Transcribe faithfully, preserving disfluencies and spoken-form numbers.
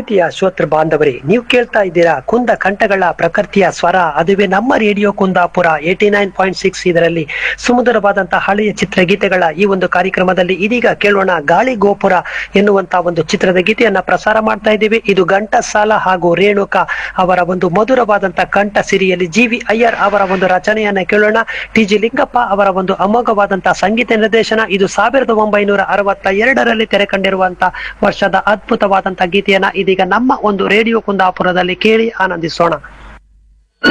ಪ್ರೀತಿಯ ಶ್ರೋತೃ ಬಾಂಧವರೇ, ನೀವು ಕೇಳ್ತಾ ಇದ್ದೀರಾ ಕುಂದ ಕಂಠಗಳ ಪ್ರಕೃತಿಯ ಸ್ವರ. ಅದುವೇ ನಮ್ಮ radio Kundapura eighty nine point six. ಇದರಲ್ಲಿ ಸುಮಧುರವಾದಂತಹ ಹಳೆಯ ಚಿತ್ರಗೀತೆಗಳ ಈ ಒಂದು ಕಾರ್ಯಕ್ರಮದಲ್ಲಿ ಇದೀಗ ಕೇಳೋಣ ಗಾಳಿ ಗೋಪುರ ಎನ್ನುವಂತಹ ಒಂದು ಚಿತ್ರದ ಗೀತೆಯನ್ನ ಪ್ರಸಾರ ಮಾಡ್ತಾ ಇದ್ದೀವಿ. ಇದು ಘಂಟಸಾಲ ಹಾಗೂ ರೇಣುಕಾ ಅವರ ಒಂದು ಮಧುರವಾದಂತಹ ಕಂಠ ಸಿರಿಯಲ್ಲಿ ಜಿ ವಿ ಅಯ್ಯರ್ ಅವರ ಒಂದು ರಚನೆಯನ್ನ ಕೇಳೋಣ. ಟಿ ಜಿ ಲಿಂಗಪ್ಪ ಅವರ ಒಂದು ಅಮೋಘವಾದಂತಹ ಸಂಗೀತ ನಿರ್ದೇಶನ. ಇದು ಸಾವಿರದ ಒಂಬೈನೂರ ಅರವತ್ತ ಎರಡರಲ್ಲಿ ತೆರೆ ಕಂಡಿರುವಂತಹ ವರ್ಷದ ಅದ್ಭುತವಾದಂತಹ ಗೀತೆಯನ್ನ ಇದೀಗ ನಮ್ಮ ಒಂದು ರೇಡಿಯೋ ಕುಂದಾಪುರದಲ್ಲಿ ಕೇಳಿ ಆನಂದಿಸೋಣ.